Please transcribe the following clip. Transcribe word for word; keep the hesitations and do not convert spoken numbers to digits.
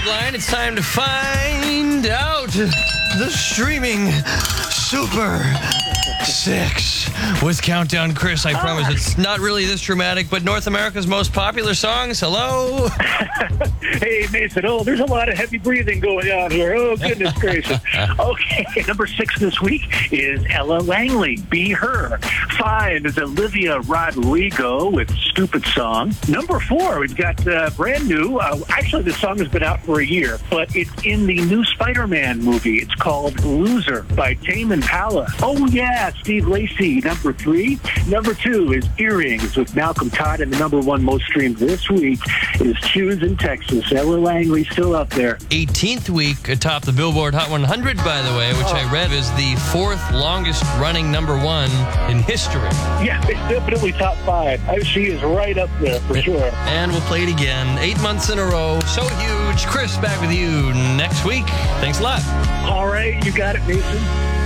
Headline, it's time to find out the streaming Super Six with Countdown Chris. I promise it's not really this dramatic, but North America's most popular songs. Hello. Hey, Mason. Oh, there's a lot of heavy breathing going on here. Oh, goodness gracious. Okay, number six this week is Ella Langley, Be Her. Five is Olivia Rodrigo with Stupid Song. Number four, we've got uh, brand new. Uh, actually, this song has been out for a year, but it's in the new Spider-Man movie. It's called Loser by Tame Impala. Oh, yeah, Steve Lacy, number three. Number two is Earrings with Malcolm Todd, and the number one most streamed this week is Choose in Texas. Ella Langley still up there. eighteenth week atop the Billboard Hot one hundred, by the way, which oh. I read is the fourth longest running number one in history. Yeah, it's definitely top five. She is right up there for sure. And we'll play it again. Eight months in a row. So huge. Chris, back with you next week. Thanks a lot. All right, you got it, Mason.